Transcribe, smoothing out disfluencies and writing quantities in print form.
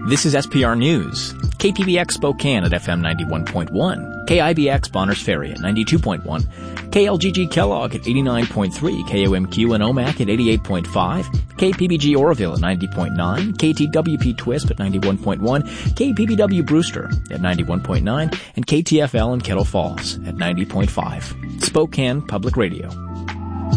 This is SPR News. KPBX Spokane at FM 91.1. KIBX Bonners Ferry at 92.1. KLGG Kellogg at 89.3. KOMQ and OMAC at 88.5. KPBG Oroville at 90.9. KTWP Twisp at 91.1. KPBW Brewster at 91.9. And KTFL in Kettle Falls at 90.5. Spokane Public Radio.